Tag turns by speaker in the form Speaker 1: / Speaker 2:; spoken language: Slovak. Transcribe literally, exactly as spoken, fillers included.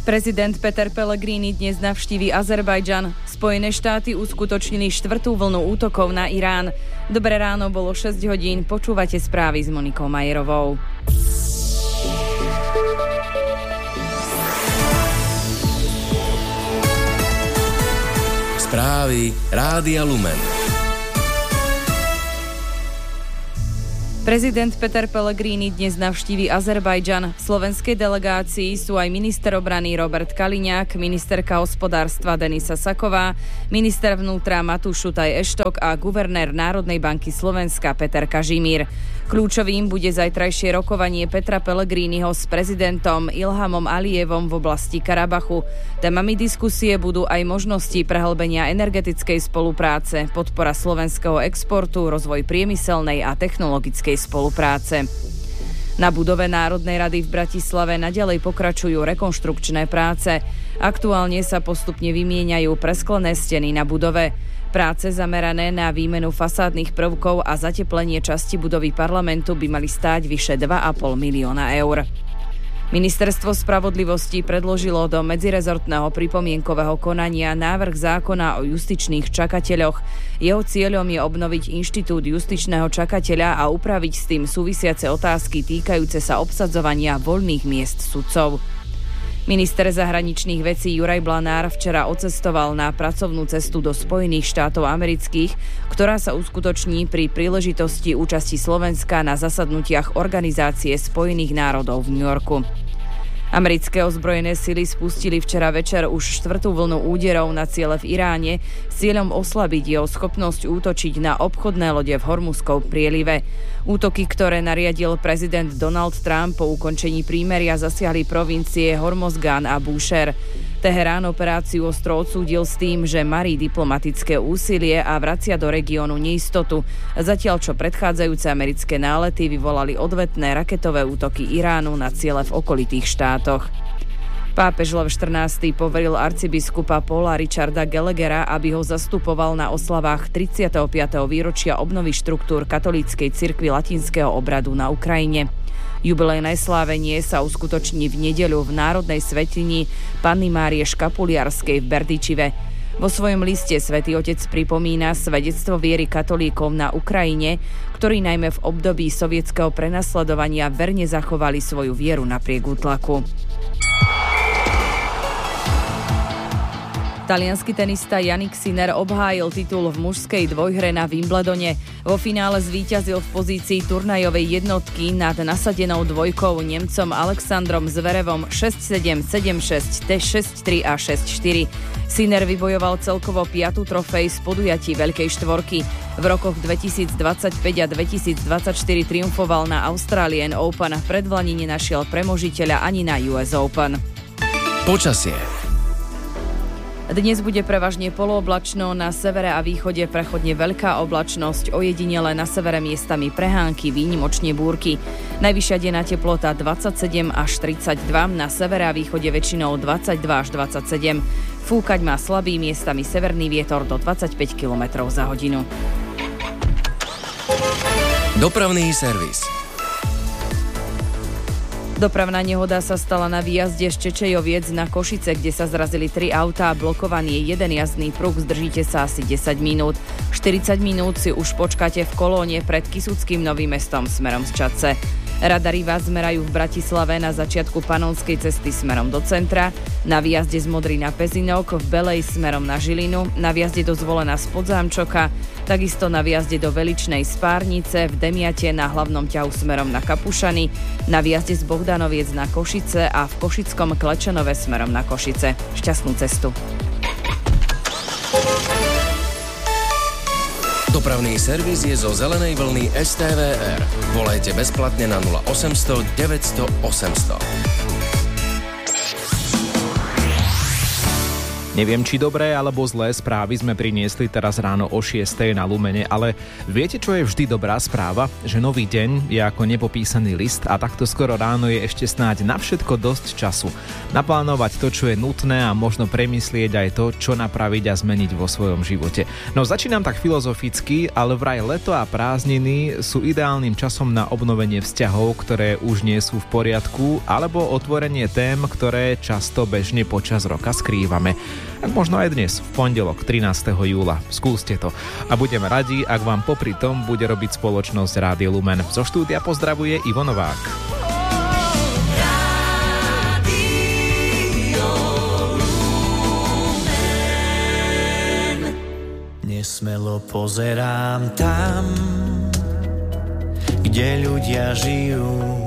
Speaker 1: Prezident Peter Pellegrini dnes navštívi Azerbajdžan. Spojené štáty uskutočnili štvrtú vlnu útokov na Irán. Dobré ráno, bolo šesť hodín. Počúvate správy s Monikou Majerovou.
Speaker 2: Správy Rádia Lumen.
Speaker 1: Prezident Peter Pellegrini dnes navštívi Azerbajdžan. V slovenskej delegácii sú aj minister obrany Robert Kaliňák, ministerka hospodárstva Denisa Saková, minister vnútra Matúš Šutaj Eštok a guvernér Národnej banky Slovenska Peter Kažimír. Kľúčovým bude zajtrajšie rokovanie Petra Pellegriniho s prezidentom Ilhamom Alijevom v oblasti Karabachu. Témami diskusie budú aj možnosti prehlbenia energetickej spolupráce, podpora slovenského exportu, rozvoj priemyselnej a technologickej spolupráce. Na budove Národnej rady v Bratislave naďalej pokračujú rekonštrukčné práce. Aktuálne sa postupne vymieňajú presklené steny na budove. Práce zamerané na výmenu fasádnych prvkov a zateplenie časti budovy parlamentu by mali stáť vyše dva a pol milióna eur. Ministerstvo spravodlivosti predložilo do medzirezortného pripomienkového konania návrh zákona o justičných čakateľoch. Jeho cieľom je obnoviť inštitút justičného čakateľa a upraviť s tým súvisiace otázky týkajúce sa obsadzovania voľných miest sudcov. Minister zahraničných vecí Juraj Blanár včera odcestoval na pracovnú cestu do Spojených štátov amerických, ktorá sa uskutoční pri príležitosti účasti Slovenska na zasadnutiach Organizácie spojených národov v New Yorku. Americké ozbrojené sily spustili včera večer už štvrtú vlnu úderov na ciele v Iráne s cieľom oslabiť jeho schopnosť útočiť na obchodné lode v Hormuzskom prielive. Útoky, ktoré nariadil prezident Donald Trump po ukončení prímeria, zasiahli provincie Hormozgan a Búšer. Teherán operáciu ostro odsúdil s tým, že marí diplomatické úsilie a vracia do regiónu neistotu, zatiaľ čo predchádzajúce americké nálety vyvolali odvetné raketové útoky Iránu na ciele v okolitých štátoch. Pápež Lev štrnásty poveril arcibiskupa Paula Richarda Gallaghera, aby ho zastupoval na oslavách tridsiateho piateho výročia obnovy štruktúr katolíckej cirkvi latinského obradu na Ukrajine. Jubilejné slávenie sa uskutoční v nedeľu v Národnej svätyni Panny Márie Škapuliarskej v Berdyčive. Vo svojom liste Svätý Otec pripomína svedectvo viery katolíkov na Ukrajine, ktorí najmä v období sovietskeho prenasledovania verne zachovali svoju vieru napriek útlaku. Taliansky tenista Jannik Sinner obhájil titul v mužskej dvojhre na Wimbledone. Vo finále zvíťazil v pozícii turnajovej jednotky nad nasadenou dvojkou Nemcom Alexandrom Zverevom šesť sedem, sedem šesť, šesť tri a šesť štyri. Sinner vybojoval celkovo piatu trofej z podujatí Veľkej štvorky. V rokoch dvetisícdvadsaťpäť a dvetisícdvadsaťštyri triumfoval na Australian Open, predvlani nenašiel premožiteľa ani na ú es Open.
Speaker 2: Počasie.
Speaker 1: Dnes bude prevažne polooblačno, na severe a východe prechodne veľká oblačnosť, ojedinele na severe miestami prehánky, výnimočne búrky. Najvyššia denná teplota dvadsaťsedem až tridsaťdva, na severe a východe väčšinou dvadsaťdva až dvadsaťsedem. Fúkať má slabý, miestami severný vietor do dvadsaťpäť kilometrov za hodinu.
Speaker 2: Dopravný servis.
Speaker 1: Dopravná nehoda sa stala na výjazde z Čečejoviec na Košice, kde sa zrazili tri autá a blokovaný je jeden jazdný pruh. Zdržíte sa asi desať minút. štyridsať minút si už počkáte v kolóne pred Kysuckým Novým Mestom smerom z Čadce. Radary vás zmerajú v Bratislave na začiatku Panonskej cesty smerom do centra, na výjazde z Modry na Pezinok, v Belej smerom na Žilinu, na výjazde do Zvolena z Podzámčoka, takisto na výjazde do Veličnej Spárnice, v Demiate na hlavnom ťahu smerom na Kapušany, na výjazde z Bohdanoviec na Košice a v Košickom Klečanove smerom na Košice. Šťastnú cestu.
Speaker 2: Dopravný servis je zo zelenej vlny es té vé er. Volajte bezplatne na nula osemsto deväťsto osemsto.
Speaker 3: Neviem, či dobré alebo zlé správy sme priniesli teraz ráno o šiestej na Lumene, ale viete, čo je vždy dobrá správa? Že nový deň je ako nepopísaný list a takto skoro ráno je ešte snáď na všetko dosť času. Naplánovať to, čo je nutné a možno premyslieť aj to, čo napraviť a zmeniť vo svojom živote. No začínam tak filozoficky, ale vraj leto a prázdniny sú ideálnym časom na obnovenie vzťahov, ktoré už nie sú v poriadku, alebo otvorenie tém, ktoré často bežne počas roka skrývame. Tak možno aj dnes, v pondelok trinásteho júla. Skúste to. A budem radi, ak vám popri tom bude robiť spoločnosť Rádio Lumen. Zo štúdia pozdravuje Ivo Novák.
Speaker 4: Nesmelo pozerám tam, kde ľudia žijú.